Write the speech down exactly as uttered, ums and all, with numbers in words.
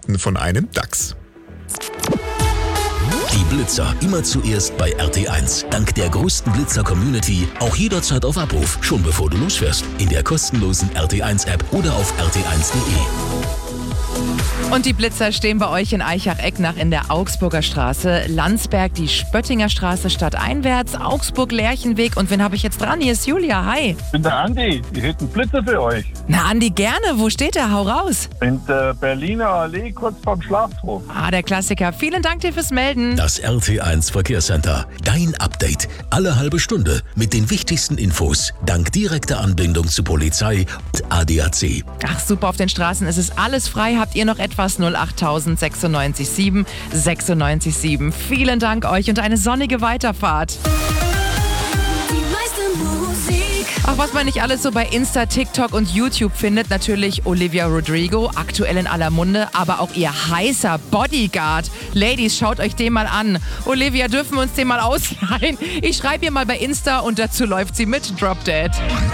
Nachrichten von einem Dachs. Die Blitzer immer zuerst bei R T eins. Dank der größten Blitzer-Community auch jederzeit auf Abruf, schon bevor du losfährst. In der kostenlosen R T eins App oder auf r t eins punkt de. Und die Blitzer stehen bei euch in Eichach-Ecknach in der Augsburger Straße, Landsberg die Spöttinger Straße stadteinwärts, Augsburg-Lerchenweg. Und wen habe ich jetzt dran? Hier ist Julia, hi. Ich bin der Andi, ich hätte einen Blitzer für euch. Na Andi, gerne. Wo steht der? Hau raus. In der Berliner Allee, kurz vorm Schlachthof. Ah, der Klassiker. Vielen Dank dir fürs Melden. Das R T eins Verkehrscenter. Dein Update. Alle halbe Stunde mit den wichtigsten Infos. Dank direkter Anbindung zu Polizei und A D A C. Ach super, auf den Straßen ist es alles frei. Habt ihr noch etwas? null acht sechsundneunzig sieben sechsundneunzig sieben. Vielen Dank euch und eine sonnige Weiterfahrt. Auch was man nicht alles so bei Insta, TikTok und YouTube findet, natürlich Olivia Rodrigo, aktuell in aller Munde, aber auch ihr heißer Bodyguard. Ladies, schaut euch den mal an. Olivia, dürfen wir uns den mal ausleihen? Ich schreibe ihr mal bei Insta und dazu läuft sie mit Drop Dead.